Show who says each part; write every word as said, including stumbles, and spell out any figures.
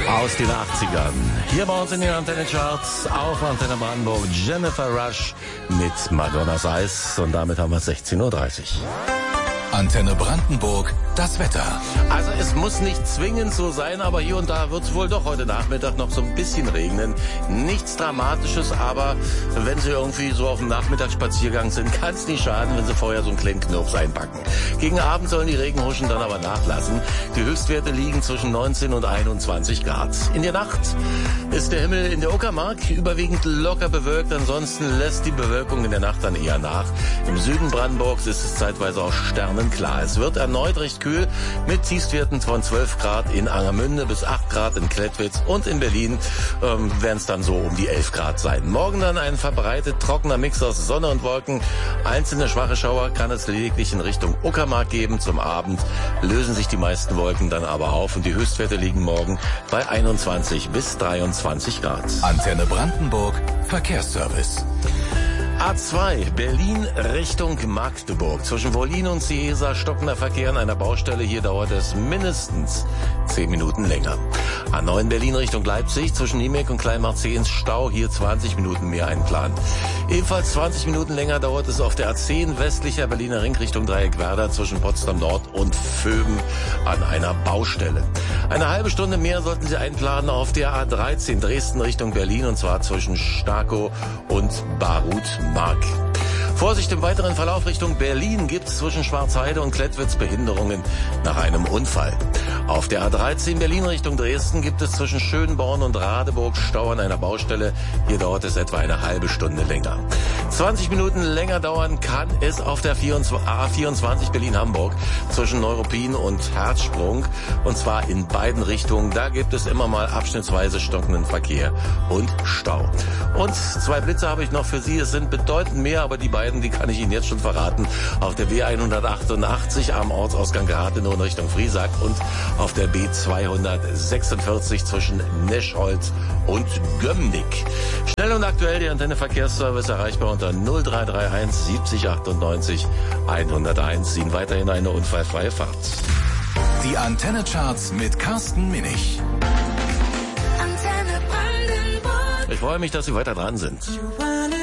Speaker 1: Aus den achtzigern. Hier bei uns in den Antenne-Charts auf Antenne Brandenburg Jennifer Rush mit Madonnas Eis. Und damit haben wir sechzehn Uhr dreißig.
Speaker 2: Antenne Brandenburg, das Wetter.
Speaker 1: Also es muss nicht zwingend so sein, aber hier und da wird es wohl doch heute Nachmittag noch so ein bisschen regnen. Nichts Dramatisches, aber wenn Sie irgendwie so auf dem Nachmittagsspaziergang sind, kann es nicht schaden, wenn Sie vorher so einen kleinen Knirps einpacken. Gegen Abend sollen die Regenhuschen dann aber nachlassen. Die Höchstwerte liegen zwischen neunzehn und einundzwanzig Grad. In der Nacht ist der Himmel in der Uckermark überwiegend locker bewölkt. Ansonsten lässt die Bewölkung in der Nacht dann eher nach. Im Süden Brandenburgs ist es zeitweise auch sterneklar. Es wird erneut recht kühl mit Tiefstwerten von zwölf Grad in Angermünde bis acht Grad in Klettwitz und in Berlin ähm, werden es dann so um die elf Grad sein. Morgen dann ein verbreitet trockener Mix aus Sonne und Wolken. Einzelne schwache Schauer kann es lediglich in Richtung Uckermark geben. Zum Abend lösen sich die meisten Wolken dann aber auf und die Höchstwerte liegen morgen bei einundzwanzig bis dreiundzwanzig Grad.
Speaker 2: Antenne Brandenburg, Verkehrsservice.
Speaker 1: A zwei, Berlin Richtung Magdeburg. Zwischen Wollin und Ciesa stockender Verkehr an einer Baustelle. Hier dauert es mindestens zehn Minuten länger. A neun, Berlin Richtung Leipzig. Zwischen Niemek und Kleinmarzehns Stau. Hier zwanzig Minuten mehr einplanen. Ebenfalls zwanzig Minuten länger dauert es auf der A zehn westlicher Berliner Ring Richtung Dreieckwerder zwischen Potsdam Nord und Vöben an einer Baustelle. Eine halbe Stunde mehr sollten Sie einplanen auf der A dreizehn Dresden Richtung Berlin und zwar zwischen Starkow und Barut Mark. Vorsicht im weiteren Verlauf Richtung Berlin gibt es zwischen Schwarzheide und Klettwitz Behinderungen nach einem Unfall. Auf der A dreizehn Berlin Richtung Dresden gibt es zwischen Schönborn und Radeburg Stau an einer Baustelle. Hier dauert es etwa eine halbe Stunde länger. zwanzig Minuten länger dauern kann es auf der A vierundzwanzig Berlin-Hamburg zwischen Neuruppin und Herzsprung und zwar in beiden Richtungen. Da gibt es immer mal abschnittsweise stockenden Verkehr und Stau. Und zwei Blitze habe ich noch für Sie. Es sind bedeutend mehr, aber die beiden, die kann ich Ihnen jetzt schon verraten. Auf der B hundertachtundachtzig am Ortsausgang Rathenow in Richtung Friesack und auf der B zweihundertsechsundvierzig zwischen Neschholz und Gömmnick. Schnell und aktuell die Antenne Verkehrsservice erreichbar unter null drei drei eins siebzig achtundneunzig hunderteins. Ihnen weiterhin eine unfallfreie Fahrt.
Speaker 2: Die Antenne Charts mit Carsten Minich.
Speaker 3: Antenne Brandenburg.
Speaker 1: Ich freue mich, dass Sie weiter dran sind.